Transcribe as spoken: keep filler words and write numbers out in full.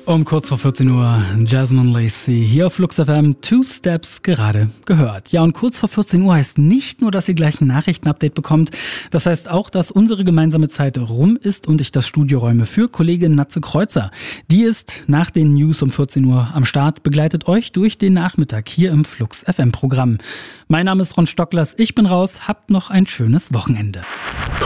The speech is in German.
Um kurz vor vierzehn Uhr, Jasmine Lacey hier auf Flux F M, Two Steps gerade gehört. Ja, und kurz vor vierzehn Uhr heißt nicht nur, dass ihr gleich ein Nachrichtenupdate bekommt, das heißt auch, dass unsere gemeinsame Zeit rum ist und ich das Studio räume für Kollegin Natze Kreuzer. Die ist nach den News um vierzehn Uhr am Start, begleitet euch durch den Nachmittag hier im Flux F M Programm. Mein Name ist Ron Stocklers, ich bin raus, habt noch ein schönes Wochenende.